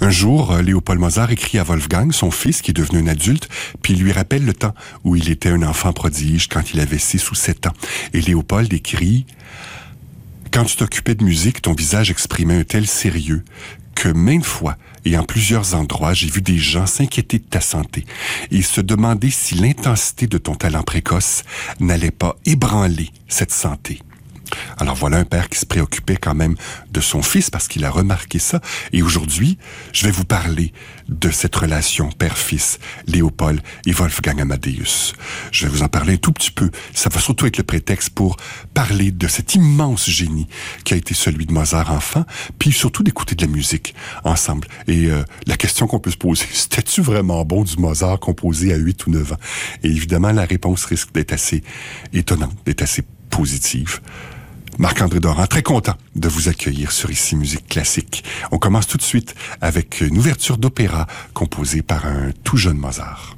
Un jour, Léopold Mozart écrit à Wolfgang, son fils, qui est devenu un adulte, puis il lui rappelle le temps où il était un enfant prodige, quand il avait 6 ou 7 ans. Et Léopold écrit « Quand tu t'occupais de musique, ton visage exprimait un tel sérieux que maintes fois et en plusieurs endroits, j'ai vu des gens s'inquiéter de ta santé et se demander si l'intensité de ton talent précoce n'allait pas ébranler cette santé. » Alors voilà un père qui se préoccupait quand même de son fils parce qu'il a remarqué ça. Et aujourd'hui, je vais vous parler de cette relation père-fils, Léopold et Wolfgang Amadeus. Je vais vous en parler un tout petit peu. Ça va surtout être le prétexte pour parler de cet immense génie qui a été celui de Mozart enfant, puis surtout d'écouter de la musique ensemble. Et la question qu'on peut se poser, c'était-tu vraiment bon du Mozart composé à 8 ou 9 ans? Et évidemment, la réponse risque d'être assez étonnante, d'être assez positive. Marc-André Doran, très content de vous accueillir sur Ici Musique Classique. On commence tout de suite avec une ouverture d'opéra composée par un tout jeune Mozart.